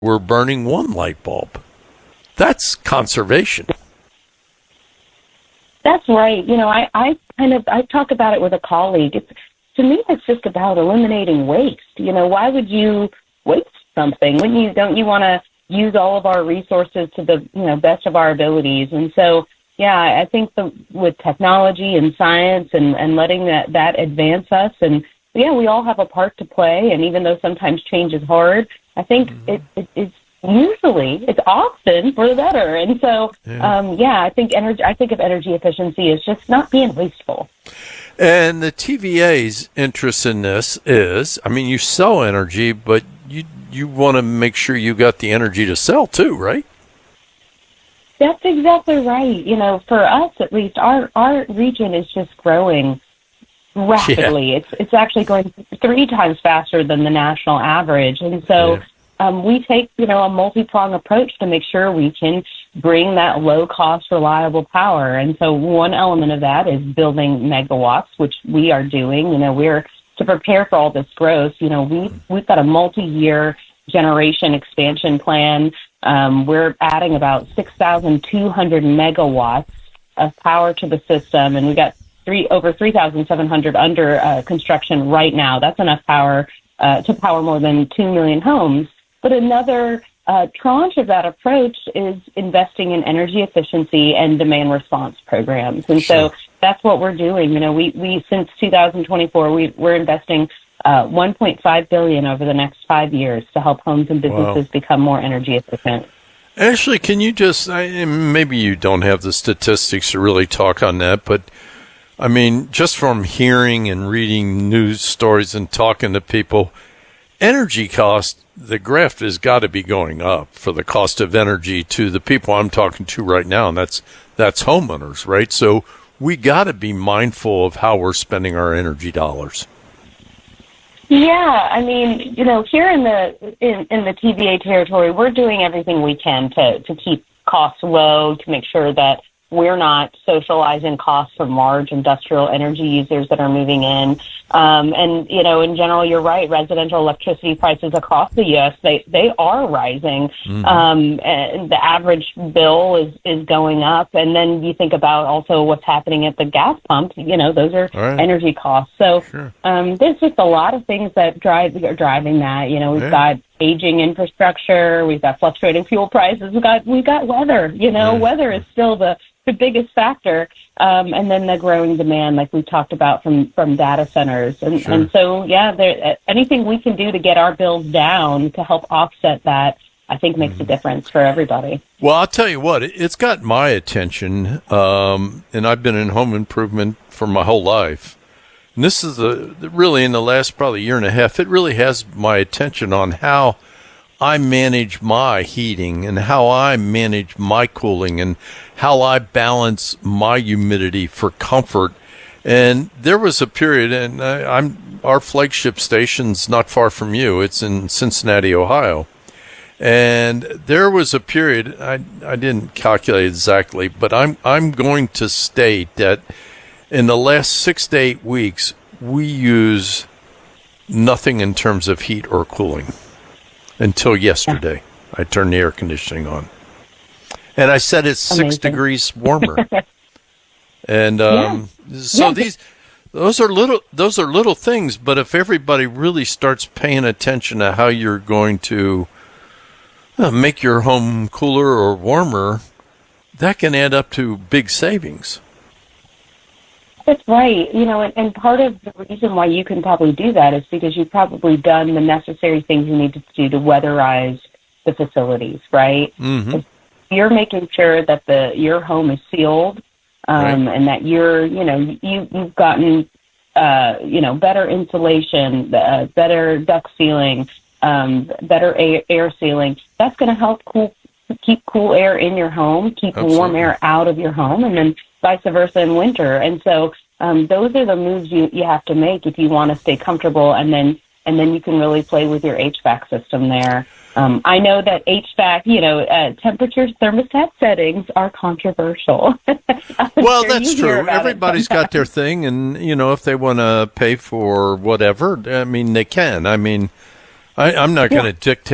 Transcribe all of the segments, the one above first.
we're burning one light bulb. That's conservation. That's right. I talk about it with a colleague. To me, it's just about eliminating waste. Why would you waste something? Don't you want to use all of our resources to the best of our abilities? And so, yeah, I think with technology and science and letting that advance us, and yeah, we all have a part to play. And even though sometimes change is hard, I think it's often for the better. And so, I think of energy efficiency as just not being wasteful. And the TVA's interest in this is, you sell energy, but you want to make sure you got the energy to sell too, right? That's exactly right. For us at least, our region is just growing rapidly. Yeah. It's actually going 3 times faster than the national average, and so. Yeah. We take, a multi-pronged approach to make sure we can bring that low-cost, reliable power. And so one element of that is building megawatts, which we are doing. We're to prepare for all this growth. We've got a multi-year generation expansion plan. We're adding about 6,200 megawatts of power to the system, and we got over 3,700 under construction right now. That's enough power to power more than 2 million homes. But another tranche of that approach is investing in energy efficiency and demand response programs. And so that's what we're doing. We since 2024, we're investing $1.5 billion over the next 5 years to help homes and businesses become more energy efficient. Ashley, can you just, maybe you don't have the statistics to really talk on that, but just from hearing and reading news stories and talking to people, energy cost, the graph has got to be going up for the cost of energy to the people I'm talking to right now, and that's homeowners, right? So we got to be mindful of how we're spending our energy dollars. Yeah, here in the TVA territory, we're doing everything we can to keep costs low, to make sure that we're not socializing costs from large industrial energy users that are moving in. And, in general, you're right. Residential electricity prices across the U.S., they are rising. Mm-hmm. And the average bill is going up. And then you think about also what's happening at the gas pump. Those are energy costs. So there's just a lot of things that are driving that. We've got aging infrastructure. We've got fluctuating fuel prices. We've got weather. Weather is still the biggest factor, and then the growing demand, like we talked about from data centers, and so anything we can do to get our bills down to help offset that, I think makes a difference for everybody. Well, I'll tell you what, it's got my attention, and I've been in home improvement for my whole life. And this is really in the last probably year and a half, it really has my attention on how I manage my heating and how I manage my cooling and how I balance my humidity for comfort. And there was a period, and our flagship station's not far from you. It's in Cincinnati, Ohio. And there was a period, I didn't calculate exactly, but I'm going to state that in the last 6 to 8 weeks, we use nothing in terms of heat or cooling. Until yesterday, I turned the air conditioning on, and I said it's 6 degrees warmer. And those are little things. But if everybody really starts paying attention to how you're going to make your home cooler or warmer, that can add up to big savings. That's right. And part of the reason why you can probably do that is because you've probably done the necessary things you need to do to weatherize the facilities, right? Mm-hmm. You're making sure that your home is sealed, and that you've gotten, better insulation, better duct sealing, better air sealing. That's going to help keep cool air in your home, keep warm air out of your home, and then vice versa in winter. And so those are the moves you have to make if you want to stay comfortable, and then you can really play with your HVAC system there. I know that HVAC, temperatures, thermostat settings are controversial. Well, that's true. Everybody's got their thing, and, if they want to pay for whatever, they can. I'm not going to dictate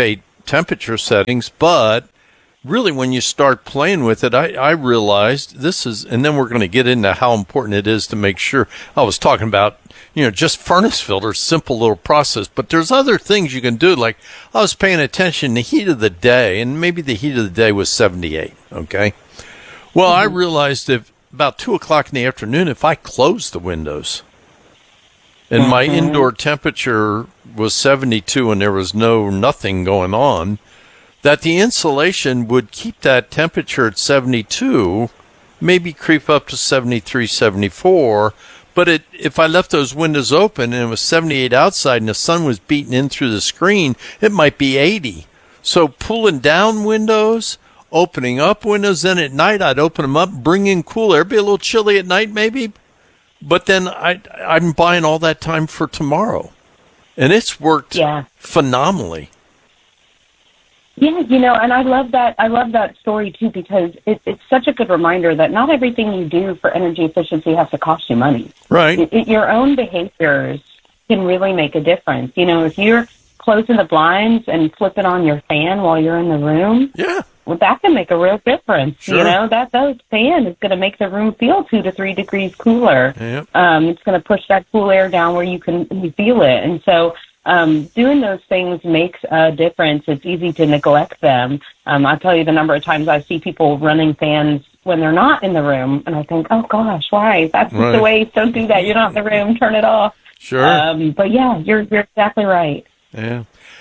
temperature settings, but really when you start playing with it, I realized this is, and then we're going to get into how important it is to make sure. I was talking about, just furnace filters, simple little process, but there's other things you can do. Like I was paying attention to the heat of the day, and maybe the heat of the day was 78. Okay. Well, I realized if about 2:00 in the afternoon, if I closed the windows and my indoor temperature was 72 and there was nothing going on, that the insulation would keep that temperature at 72, maybe creep up to 73, 74. But if I left those windows open and it was 78 outside and the sun was beating in through the screen, it might be 80. So pulling down windows, opening up windows, then at night I'd open them up, bring in cool air. It'd be a little chilly at night maybe, but then I'm buying all that time for tomorrow. And it's worked phenomenally. Yeah, and I love that story too, because it's such a good reminder that not everything you do for energy efficiency has to cost you money. Right. Your own behaviors can really make a difference. If you're closing the blinds and flipping on your fan while you're in the room, well, that can make a real difference. Sure. That fan is going to make the room feel 2 to 3 degrees cooler. Yep. It's going to push that cool air down where you feel it. And so doing those things makes a difference. It's easy to neglect them. I'll tell you the number of times I see people running fans when they're not in the room, and I think, oh gosh, why? That's just the way. Don't do that. You're not in the room. Turn it off. Sure. But yeah, you're exactly right. Yeah.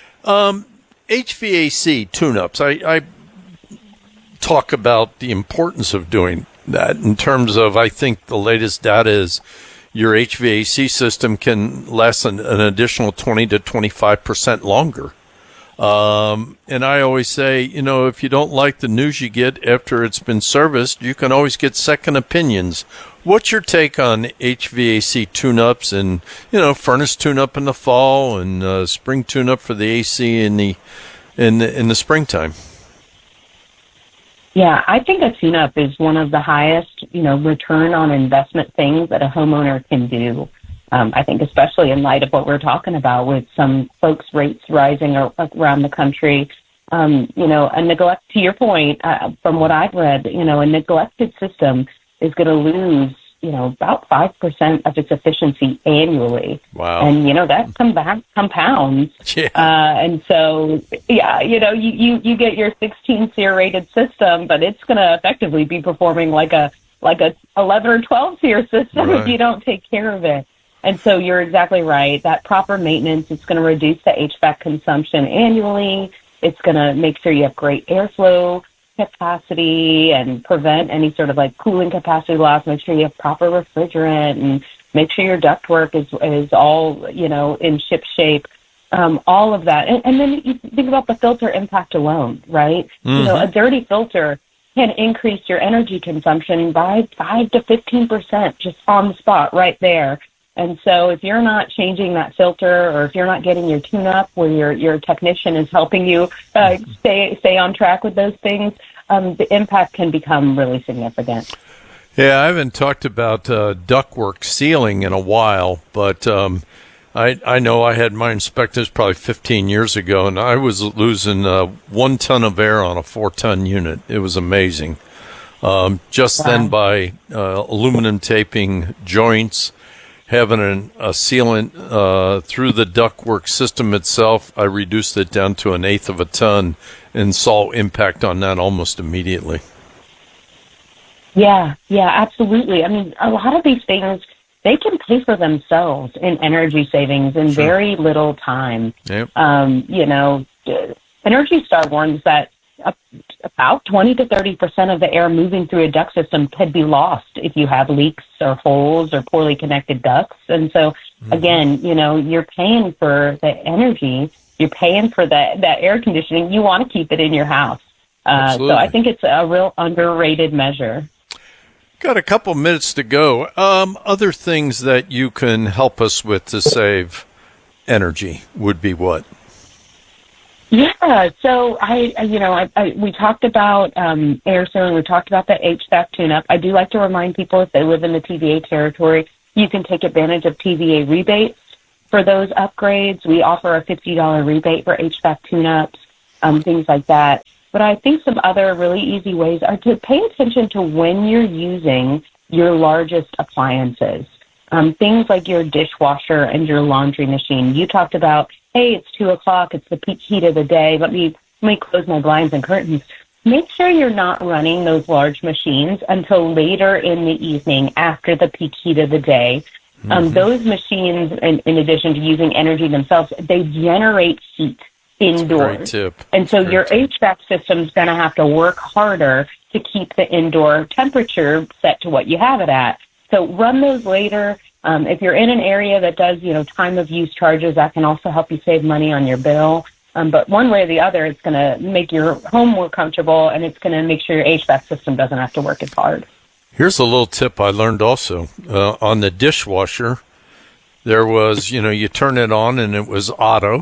HVAC tune-ups. I talk about the importance of doing that in terms of, I think the latest data is your HVAC system can last an additional 20 to 25% longer. And I always say, if you don't like the news you get after it's been serviced, you can always get second opinions. What's your take on HVAC tune-ups and, furnace tune-up in the fall and spring tune-up for the AC in the springtime? Yeah, I think a tune-up is one of the highest, return on investment things that a homeowner can do. I think especially in light of what we're talking about with some folks' rates rising around the country, a neglect, to your point, from what I've read, a neglected system is going to lose, about 5% of its efficiency annually. Wow. And, that compounds. Yeah. And so, you get your 16 SEER rated system, but it's going to effectively be performing like a 11 or 12 SEER system if you don't take care of it. And so you're exactly right. That proper maintenance, it's going to reduce the HVAC consumption annually. It's going to make sure you have great airflow capacity and prevent any sort of cooling capacity loss. Make sure you have proper refrigerant and make sure your ductwork is all, in ship shape. All of that. And then you think about the filter impact alone, right? Mm-hmm. A dirty filter can increase your energy consumption by 5 to 15% just on the spot right there. And so if you're not changing that filter, or if you're not getting your tune-up where your technician is helping you stay on track with those things, the impact can become really significant. Yeah, I haven't talked about ductwork sealing in a while, but I know I had my inspectors probably 15 years ago, and I was losing 1 ton of air on a 4-ton unit. It was amazing. Then by aluminum taping joints, having a sealant through the ductwork system itself, I reduced it down to 1/8 of a ton and saw impact on that almost immediately. Yeah, absolutely. I mean, a lot of these things, they can pay for themselves in energy savings in very little time. Yep. Energy Star warns that about 20 to 30% of the air moving through a duct system could be lost if you have leaks or holes or poorly connected ducts. And so, again, you're paying for the energy, you're paying for that air conditioning. You want to keep it in your house. So I think it's a real underrated measure. Got a couple minutes to go. Other things that you can help us with to save energy would be what? Yeah, so we talked about air sealing. We talked about the HVAC tune-up. I do like to remind people, if they live in the TVA territory, you can take advantage of TVA rebates for those upgrades. We offer a $50 rebate for HVAC tune-ups. things like that. But I think some other really easy ways are to pay attention to when you're using your largest appliances. Things like your dishwasher and your laundry machine. You talked about, hey, it's 2:00, it's the peak heat of the day. Let me close my blinds and curtains. Make sure you're not running those large machines until later in the evening after the peak heat of the day. Those machines, in addition to using energy themselves, they generate heat indoors. Great tip. And so your HVAC system is going to have to work harder to keep the indoor temperature set to what you have it at. So run those later. If you're in an area that does, time of use charges, that can also help you save money on your bill. But one way or the other, it's going to make your home more comfortable, and it's going to make sure your HVAC system doesn't have to work as hard. Here's a little tip I learned also. On the dishwasher, there was, you turn it on and it was auto.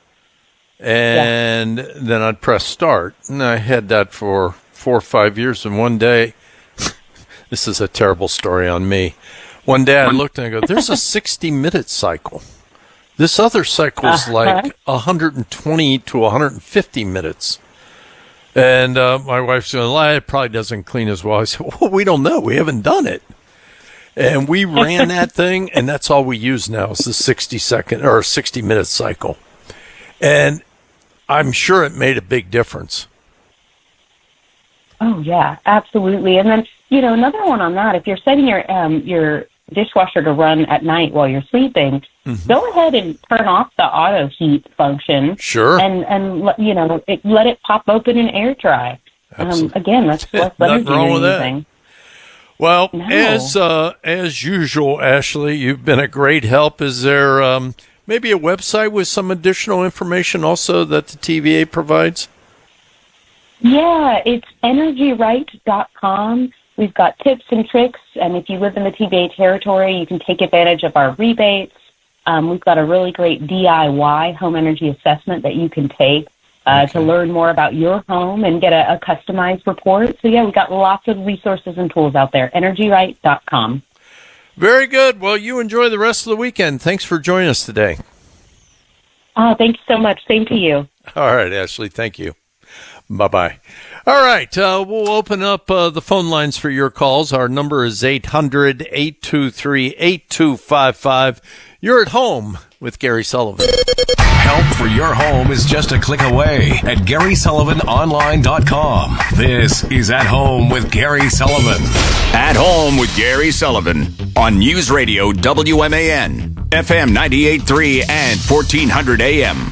And then I'd press start. And I had that for 4 or 5 years. And one day, this is a terrible story on me. One day I looked and I go, there's a 60-minute cycle. This other cycle is like 120 to 150 minutes. And my wife's going to lie, it probably doesn't clean as well. I said, well, we don't know. We haven't done it. And we ran that thing, and that's all we use now is the 60-second or 60-minute cycle. And I'm sure it made a big difference. Oh, yeah, absolutely. And then, another one on that, if you're setting your dishwasher to run at night while you're sleeping, go ahead and turn off the auto heat function. Sure. And let it pop open and air dry. Again, that's less energy you're using. Well, as usual, Ashley, you've been a great help. Is there maybe a website with some additional information also that the TVA provides? Yeah, it's energyright.com. We've got tips and tricks, and if you live in the TVA territory, you can take advantage of our rebates. We've got a really great DIY home energy assessment that you can take to learn more about your home and get a customized report. So, yeah, we've got lots of resources and tools out there. energyright.com. Very good. Well, you enjoy the rest of the weekend. Thanks for joining us today. Oh, thank you so much. Same to you. All right, Ashley. Thank you. Bye-bye. All right, we'll open up the phone lines for your calls. Our number is 800-823-8255. You're at home with Gary Sullivan. Help for your home is just a click away at GarySullivanOnline.com. This is At Home with Gary Sullivan. At Home with Gary Sullivan on News Radio WMAN, FM 98.3 and 1400 AM.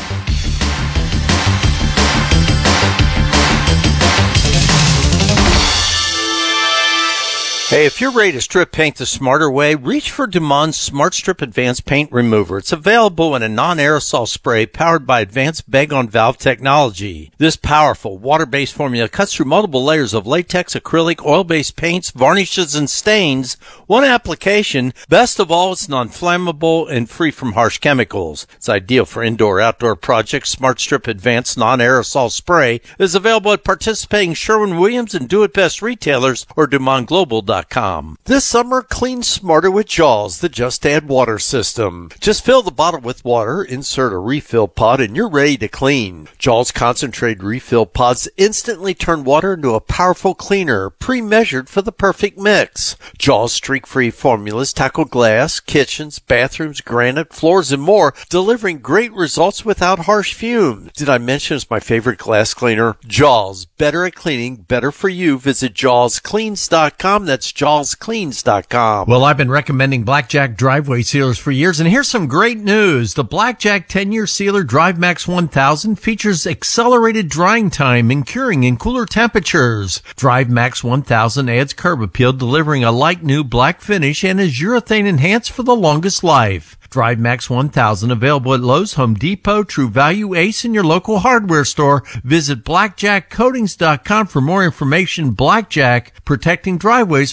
Hey, if you're ready to strip paint the smarter way, reach for Dumont Smart Strip Advanced Paint Remover. It's available in a non-aerosol spray powered by advanced bag-on-valve technology. This powerful water-based formula cuts through multiple layers of latex, acrylic, oil-based paints, varnishes, and stains. One application. Best of all, it's non-flammable and free from harsh chemicals. It's ideal for indoor-outdoor projects. Smart Strip Advanced Non-Aerosol Spray is available at participating Sherwin-Williams and Do It Best retailers or DumontGlobal.com. This summer, clean smarter with Jaws, the Just Add Water system. Just fill the bottle with water, insert a refill pod, and you're ready to clean. Jaws concentrated refill pods instantly turn water into a powerful cleaner, pre-measured for the perfect mix. Jaws streak-free formulas tackle glass, kitchens, bathrooms, granite, floors, and more, delivering great results without harsh fumes. Did I mention it's my favorite glass cleaner? Jaws, better at cleaning, better for you. Visit JawsCleans.com. That's JawsCleans.com. Well, I've been recommending Blackjack driveway sealers for years, and here's some great news. The Blackjack 10-year sealer DriveMax 1000 features accelerated drying time and curing in cooler temperatures. DriveMax 1000 adds curb appeal, delivering a light new black finish, and is urethane enhanced for the longest life. DriveMax 1000 available at Lowe's, Home Depot, True Value, Ace, and your local hardware store. Visit BlackjackCoatings.com for more information. Blackjack, protecting driveways for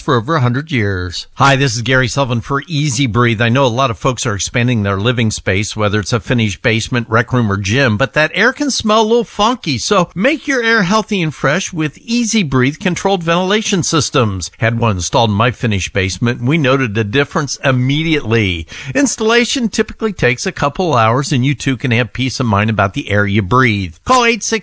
for over 100 years. Hi, this is Gary Sullivan for Easy Breathe. I know a lot of folks are expanding their living space, whether it's a finished basement, rec room, or gym, but that air can smell a little funky. So make your air healthy and fresh with Easy Breathe controlled ventilation systems. Had one installed in my finished basement, and we noted a difference immediately. Installation typically takes a couple hours, and you too can have peace of mind about the air you breathe. Call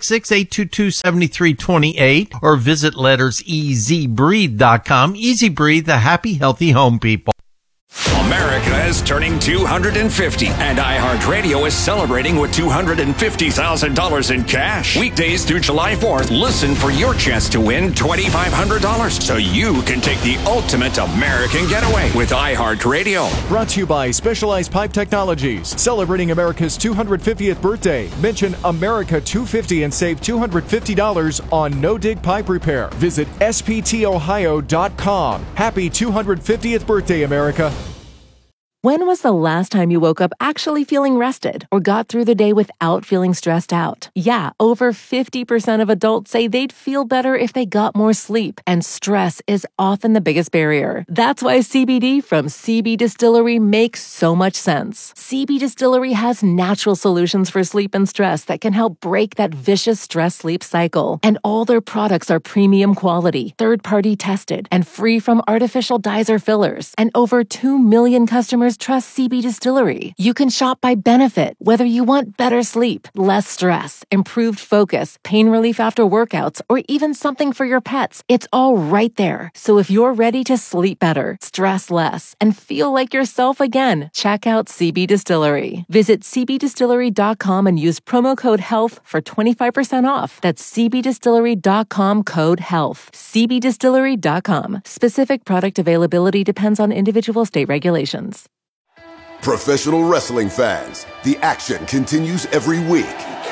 866-822-7328 or visit letterseasybreathe.com. Easy Breathe, the happy, healthy home, people. America is turning 250, and iHeartRadio is celebrating with $250,000 in cash. Weekdays through July 4th, listen for your chance to win $2,500 so you can take the ultimate American getaway with iHeartRadio. Brought to you by Specialized Pipe Technologies, celebrating America's 250th birthday. Mention America 250 and save $250 on no-dig pipe repair. Visit sptohio.com. Happy 250th birthday, America. When was the last time you woke up actually feeling rested or got through the day without feeling stressed out? Yeah, over 50% of adults say they'd feel better if they got more sleep, and stress is often the biggest barrier. That's why CBD from CB Distillery makes so much sense. CB Distillery has natural solutions for sleep and stress that can help break that vicious stress-sleep cycle. And all their products are premium quality, third-party tested, and free from artificial dyes or fillers. And over 2 million customers trust CB Distillery. You can shop by benefit, whether you want better sleep, less stress, improved focus, pain relief after workouts, or even something for your pets. It's all right there. So if you're ready to sleep better, stress less, and feel like yourself again, check out CB Distillery. Visit cbdistillery.com and use promo code HEALTH for 25% off. That's cbdistillery.com, code HEALTH. cbdistillery.com. Specific product availability depends on individual state regulations. Professional wrestling fans, the action continues every week.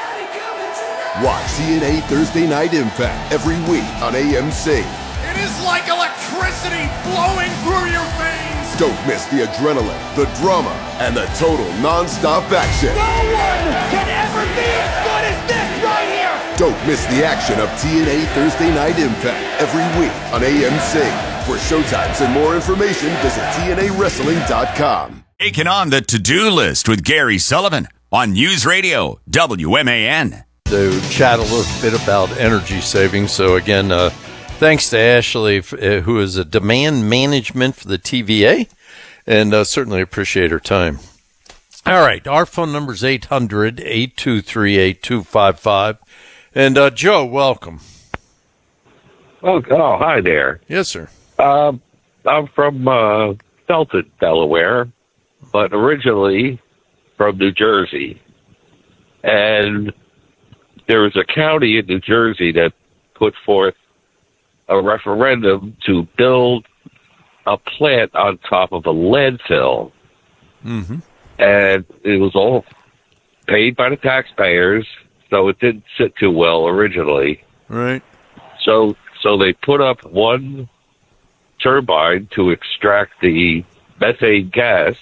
Watch TNA Thursday Night Impact every week on AMC. It is like electricity flowing through your veins. Don't miss the adrenaline, the drama, and the total non-stop action. No one can ever be as good as this right here. Don't miss the action of TNA Thursday Night Impact every week on AMC. For showtimes and more information, visit TNAWrestling.com. Taking on the to-do list with Gary Sullivan on News Radio WMAN. To chat a little bit about energy savings. So again, thanks to Ashley, who is a demand management for the TVA, and certainly appreciate her time. All right, our phone number is 800-823-8255. And Joe, welcome. Oh, hi there. Yes, sir. I'm from Felton, Delaware, but originally from New Jersey. And there was a county in New Jersey that put forth a referendum to build a plant on top of a landfill. Mm-hmm. And it was all paid by the taxpayers, so it didn't sit too well originally. Right. So they put up one turbine to extract the methane gas,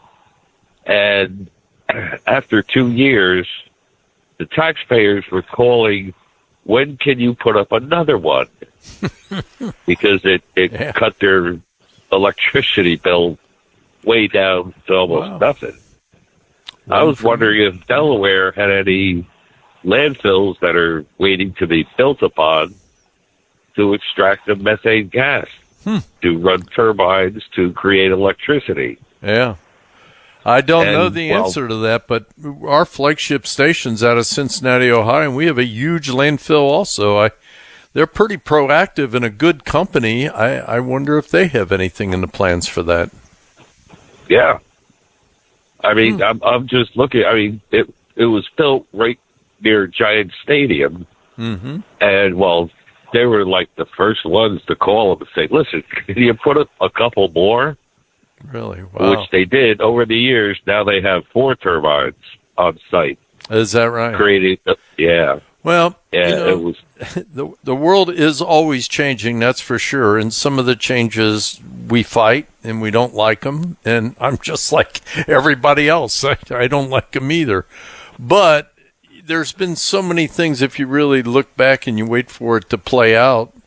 and after 2 years, the taxpayers were calling, when can you put up another one? Because it cut their electricity bill way down to almost nothing. I was wondering if Delaware had any landfills that are waiting to be built upon to extract the methane gas, to run turbines to create electricity. Yeah. I don't know the answer to that, but our flagship station's out of Cincinnati, Ohio, and we have a huge landfill also. They're pretty proactive and a good company. I wonder if they have anything in the plans for that. Yeah. I mean, I'm just looking. I mean, it was built right near Giant Stadium. Mm-hmm. And, well, they were like the first ones to call them and say, listen, can you put up a couple more? Really? Wow. Which they did over the years. Now they have 4 turbines on site. Is that right? Yeah. Well, it was. The world is always changing, that's for sure. And some of the changes we fight and we don't like them. And I'm just like everybody else. I don't like them either. But there's been so many things, if you really look back and you wait for it to play out,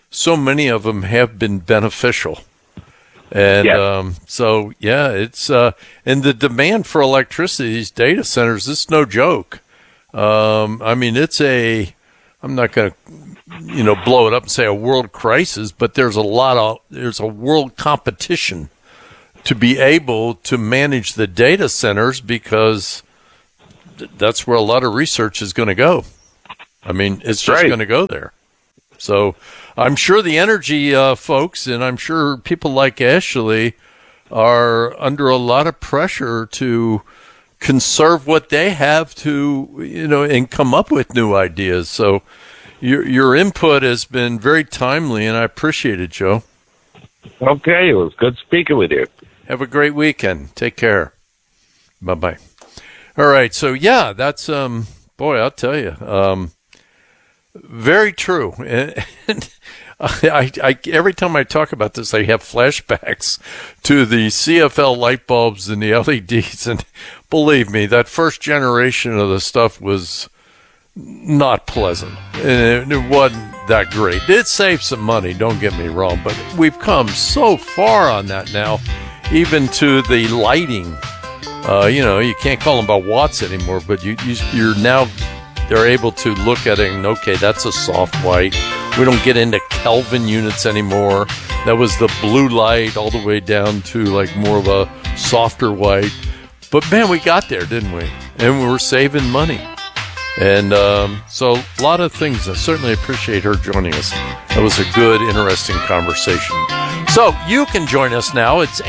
so many of them have been beneficial. And it's and the demand for electricity, these data centers, it's no joke. I mean, I'm not going to, blow it up and say a world crisis, but there's a world competition to be able to manage the data centers because that's where a lot of research is going to go. I mean, it's just going to go there. So I'm sure the energy folks, and I'm sure people like Ashley are under a lot of pressure to conserve what they have to, and come up with new ideas. So your input has been very timely, and I appreciate it, Joe. Okay, it was good speaking with you. Have a great weekend. Take care. Bye-bye. All right, so yeah, that's, boy, I'll tell you, very true. And I every time I talk about this, I have flashbacks to the CFL light bulbs and the LEDs. And believe me, that first generation of the stuff was not pleasant. And it wasn't that great. It saved some money, don't get me wrong, but we've come so far on that now, even to the lighting. You can't call them by watts anymore, but you're now, they're able to look at it and, okay, that's a soft white. We don't get into Kelvin units anymore. That was the blue light all the way down to like more of a softer white. But man, we got there, didn't we? And we were saving money. And so a lot of things. I certainly appreciate her joining us. That was a good, interesting conversation. So you can join us now. It's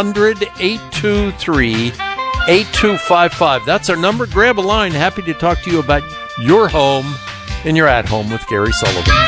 800-823-8255. That's our number. Grab a line. Happy to talk to you about your home and your at home with Gary Sullivan.